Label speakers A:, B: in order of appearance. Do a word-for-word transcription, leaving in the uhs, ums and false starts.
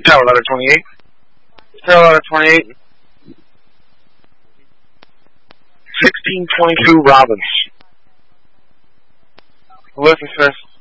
A: Tower letter twenty-eight.
B: Tower letter twenty-eight.
A: sixteen twenty-two Robbins.
B: Lucas first.